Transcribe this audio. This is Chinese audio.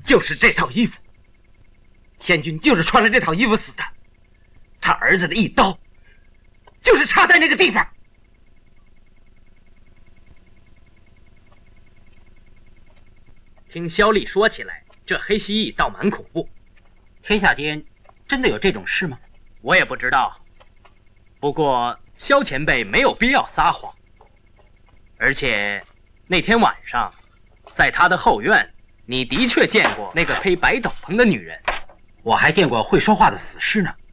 就是这套衣服。仙君就是穿了这套衣服死的，他儿子的一刀，就是插在那个地方。 听萧丽说起来，这黑蜥蜴倒蛮恐怖。 天下间真的有这种事吗？ 我也不知道。不过萧前辈没有必要撒谎。而且那天晚上，在他的后院，你的确见过那个披白斗篷的女人。 我还见过会说话的死尸呢。